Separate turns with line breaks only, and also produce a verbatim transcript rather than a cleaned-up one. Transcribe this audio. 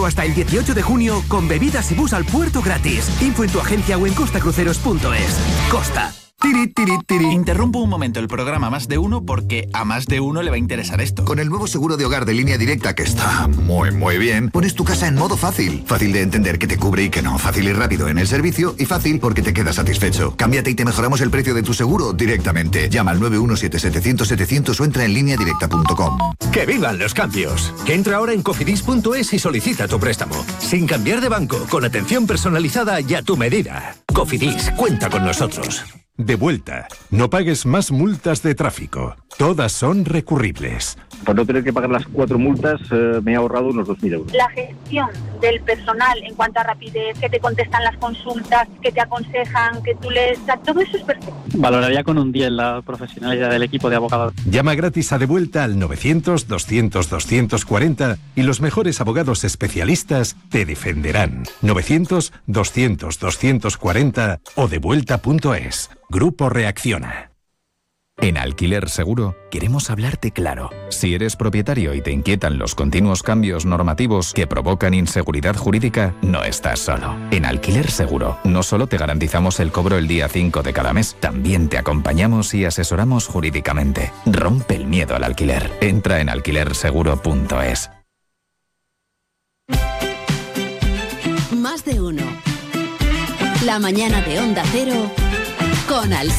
Solo hasta el dieciocho de junio, con bebidas y bus al puerto gratis. Info en tu agencia o en costacruceros punto es. Costa.
Tiri, tiri, tiri. Interrumpo un momento el programa Más de Uno porque a más de uno le va a interesar esto.
Con el nuevo seguro de hogar de Línea Directa, que está muy, muy bien, pones tu casa en modo fácil. Fácil de entender que te cubre y que no. Fácil y rápido en el servicio y fácil porque te quedas satisfecho. Cámbiate y te mejoramos el precio de tu seguro directamente. Llama al nueve uno siete setecientos setecientos o entra en línea directa punto com.
¡Que vivan los cambios! Que entra ahora en cofidis punto es y solicita tu préstamo. Sin cambiar de banco, con atención personalizada y a tu medida. Cofidis, cuenta con nosotros.
De vuelta. No pagues más multas de tráfico. Todas son recurribles.
Por no tener que pagar las cuatro multas, eh, me he ahorrado unos dos mil euros.
La gestión del personal en cuanto a rapidez, que te contestan las consultas, que te aconsejan, que tú les... Todo eso es perfecto.
Valoraría con un diez la profesionalidad del equipo de abogados.
Llama gratis a De Vuelta al novecientos, doscientos, doscientos cuarenta y los mejores abogados especialistas te defenderán. novecientos, doscientos, doscientos cuarenta o devuelta punto es. Grupo Reacciona.
En Alquiler Seguro queremos hablarte claro. Si eres propietario y te inquietan los continuos cambios normativos que provocan inseguridad jurídica, no estás solo. En Alquiler Seguro no solo te garantizamos el cobro el día cinco de cada mes, también te acompañamos y asesoramos jurídicamente. Rompe el miedo al alquiler. Entra en alquiler seguro punto es.
Más de uno. La mañana de Onda Cero con Alsina.